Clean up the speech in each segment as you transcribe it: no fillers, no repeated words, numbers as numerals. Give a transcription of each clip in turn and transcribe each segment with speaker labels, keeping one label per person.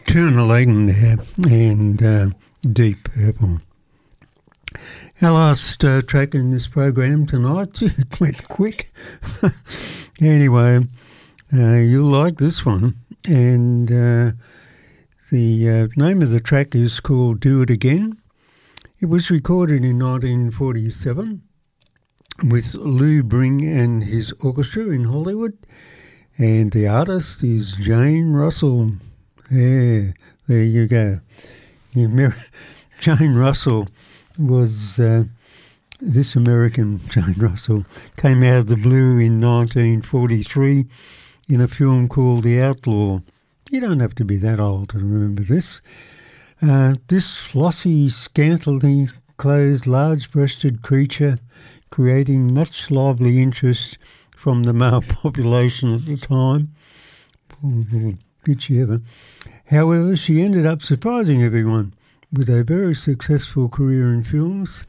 Speaker 1: Nocturnal Eden there and Deep Purple. Our last track in this program tonight, it went quick. Anyway, you'll like this one. And the name of the track is called Do It Again. It was recorded in 1947 with Lou Bring and his orchestra in Hollywood. And the artist is Jane Russell. Yeah, there you go. Jane Russell was, this American Jane Russell, came out of the blue in 1943 in a film called The Outlaw. You don't have to be that old to remember this. This flossy, scantily clothed, large-breasted creature creating much lively interest from the male population at the time. Did she ever? However, she ended up surprising everyone with a very successful career in films,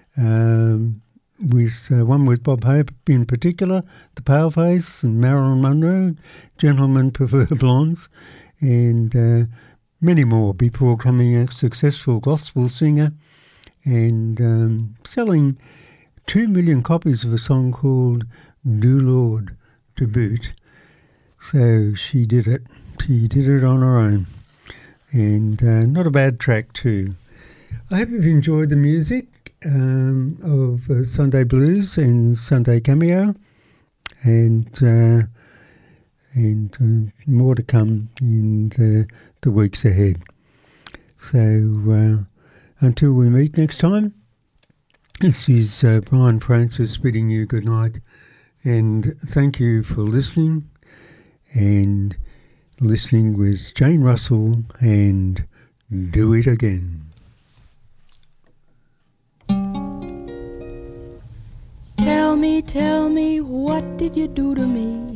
Speaker 1: with one with Bob Hope in particular, The Paleface and Marilyn Monroe, Gentlemen Prefer Blondes, and many more before becoming a successful gospel singer and selling 2 million copies of a song called Do Lord to boot. So she did it. She did it on her own. And not a bad track too. I hope you've enjoyed the music of Sunday Blues and Sunday Cameo, and more to come in the weeks ahead. So until we meet next time, this is Brian Francis bidding you good night, and thank you for listening with Jane Russell and Do It Again.
Speaker 2: Tell me, what did you do to me?